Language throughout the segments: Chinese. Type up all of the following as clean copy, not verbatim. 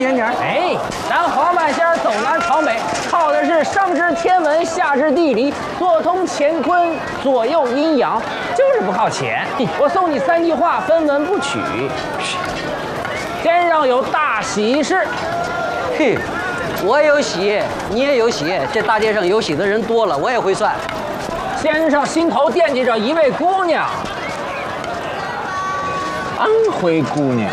点点。 哎，咱黄半仙走南闯北，靠的是上知天文，下知地理，左通乾坤，左右阴阳，就是不靠钱。我送你3句话，分文不取。天上有大喜事。 嘿，我也有喜，你也有喜，这大街上有喜的人多了，我也会算。 先生心头惦记着一位姑娘，安徽姑娘。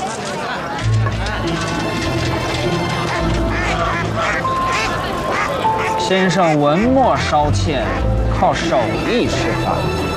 先生文墨稍欠，靠手艺吃饭。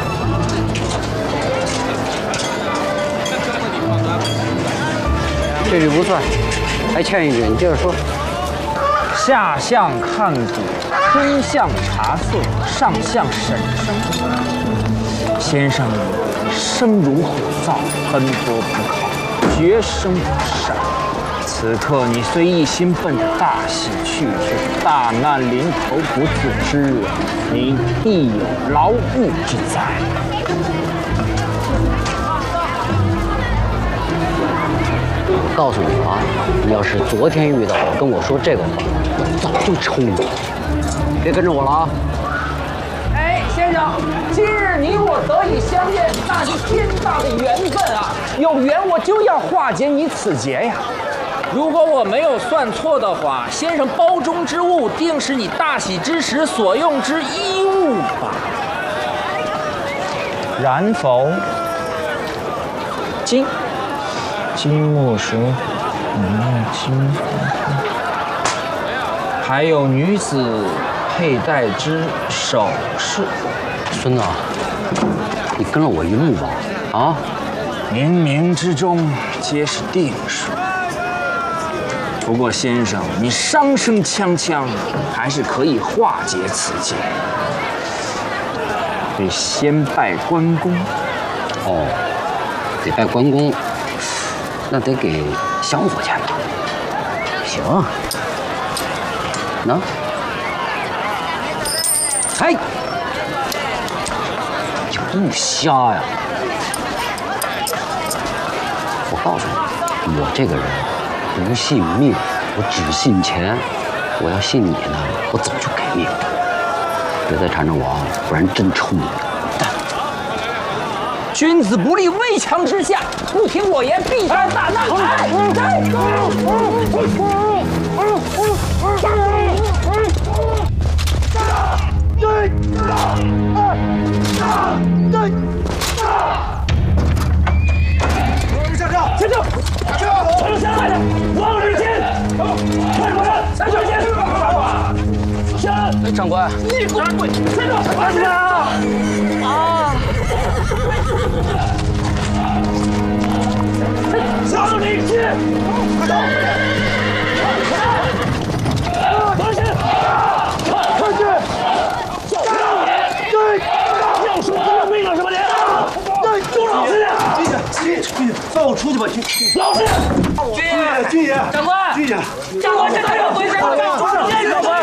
这句不算，还欠一句，你接着说。 下相看骨，中相察色，上相审生。先生生如火灶，奔波不考，决生不善。此刻你虽一心奔着大喜去，却大难临头不自知，你必有牢狱之灾。 告诉你啊，你要是昨天遇到我跟我说这个话，我早就抽你。别跟着我了啊！ 哎，先生，今日你我得以相见，那是天大的缘分啊！有缘我就要化解你此劫呀。如果我没有算错的话，先生包中之物定是你大喜之时所用之衣物吧？然否？金木水火金，还有女子佩戴之首饰。 孙子，你跟了我一路吧？啊， 冥冥之中皆是定数。不过先生，你伤声锵锵，还是可以化解此劫。得先拜关公。 哦，得拜关公，那得给香火钱吧？行，那，哎，你不瞎呀！我告诉你，我这个人不信命，我只信钱。我要信你呢，我早就给命。别再缠着我啊，不然真抽你！ 君子不立危墙之下，不听我言，必遭大难。下轿！城下来的，往里进！快点快点，下轿先！下！ 哎，长官， 你给我滚！下轿！快点啊！往里进！走！往前！快去！要说这命了什么你？都老实点！ 军爷，放我出去吧，军老实！ 军爷， 长官， 军爷， 长官，这可有回事？